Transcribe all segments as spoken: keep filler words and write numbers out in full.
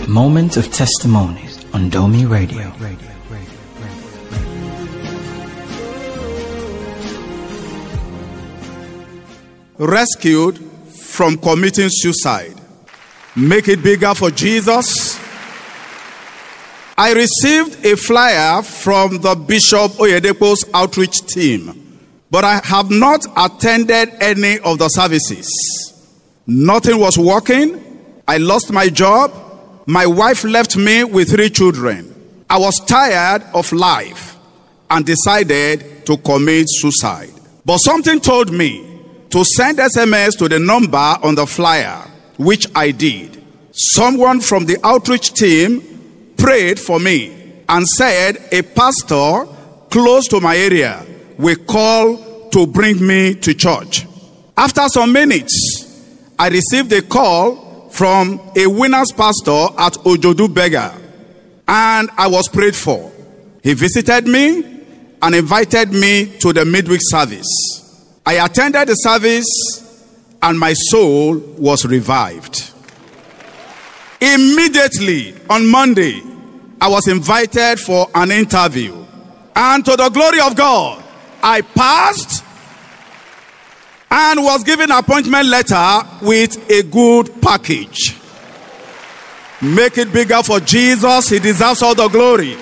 Moment of Testimonies on Domi Radio. Rescued from committing suicide. Make it bigger for Jesus. I received a flyer from the Bishop Oyedepo's outreach team, but I have not attended any of the services. Nothing was working. I lost my job. My wife left me with three children. I was tired of life and decided to commit suicide. But something told me to send S M S to the number on the flyer, which I did. Someone from the outreach team prayed for me and said a pastor close to my area will call to bring me to church. After some minutes, I received a call from a winner's pastor at Ojodu Beggar, and I was prayed for. He visited me and invited me to the midweek service. I attended the service and my soul was revived. Immediately on Monday, I was invited for an interview. And to the glory of God, I passed and was given an appointment letter with a good package. Make it bigger for Jesus. He deserves all the glory.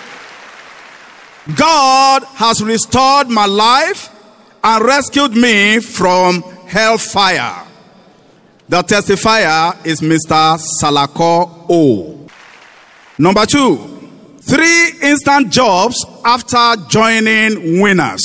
God has restored my life and rescued me from hellfire. The testifier is Mister Salako O. Number two, three instant jobs after joining Winners.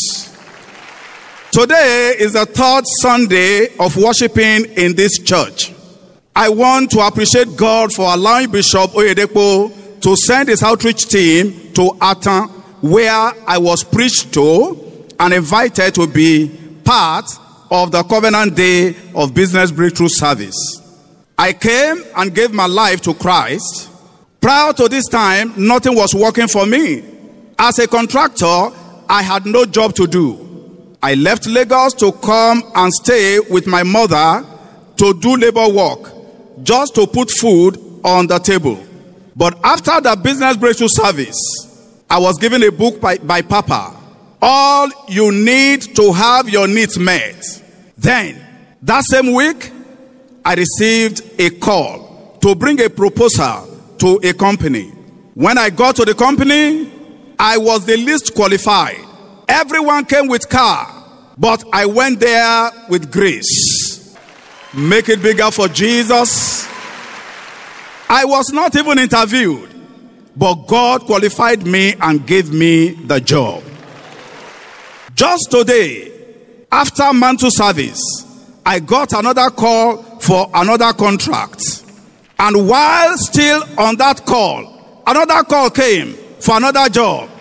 Today is the third Sunday of worshiping in this church. I want to appreciate God for allowing Bishop Oyedepo to send his outreach team to Atan, where I was preached to and invited to be part of the Covenant Day of Business Breakthrough service. I came and gave my life to Christ. Prior to this time, nothing was working for me. As a contractor, I had no job to do. I left Lagos to come and stay with my mother to do labor work, just to put food on the table. But after the Business Breakthrough service, I was given a book by, by Papa. All you need to have your needs met. Then, that same week, I received a call to bring a proposal to a company. When I got to the company, I was the least qualified. Everyone came with car, but I went there with grace. Make it bigger for Jesus. I was not even interviewed, but God qualified me and gave me the job. Just today, after mantle service, I got another call for another contract. And while still on that call, another call came for another job.